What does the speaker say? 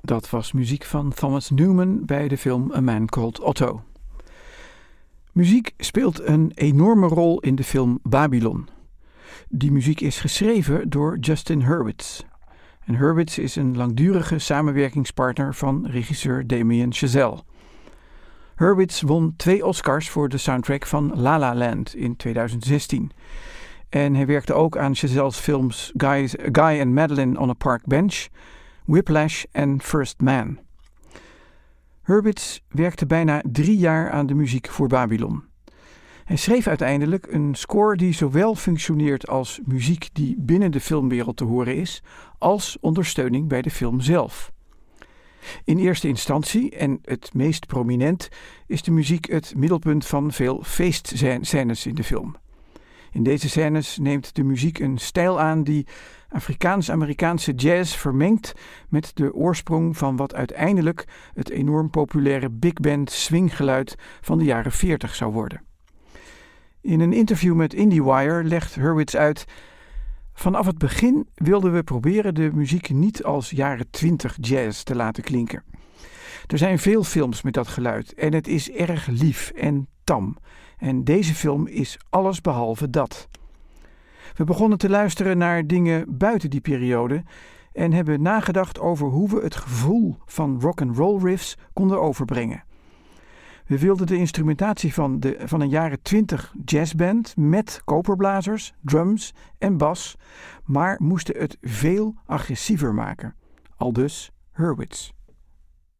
Dat was muziek van Thomas Newman bij de film A Man Called Otto. Muziek speelt een enorme rol in de film Babylon. Die muziek is geschreven door Justin Hurwitz. En Hurwitz is een langdurige samenwerkingspartner van regisseur Damien Chazelle. Hurwitz won 2 Oscars voor de soundtrack van La La Land in 2016. En hij werkte ook aan Chazelle's films Guy and Madeline on a Park Bench, Whiplash en First Man. Hurwitz werkte bijna 3 jaar aan de muziek voor Babylon. Hij schreef uiteindelijk een score die zowel functioneert als muziek die binnen de filmwereld te horen is, als ondersteuning bij de film zelf. In eerste instantie, en het meest prominent, is de muziek het middelpunt van veel feestscènes in de film. In deze scènes neemt de muziek een stijl aan die Afrikaans-Amerikaanse jazz vermengt met de oorsprong van wat uiteindelijk het enorm populaire big band swinggeluid van de jaren 40 zou worden. In een interview met IndieWire legt Hurwitz uit: vanaf het begin wilden we proberen de muziek niet als jaren 20 jazz te laten klinken. Er zijn veel films met dat geluid en het is erg lief en tam. En deze film is alles behalve dat. We begonnen te luisteren naar dingen buiten die periode en hebben nagedacht over hoe we het gevoel van rock'n'roll riffs konden overbrengen. We wilden de instrumentatie van een jaren 20 jazzband met koperblazers, drums en bas, maar moesten het veel agressiever maken. Aldus Hurwitz.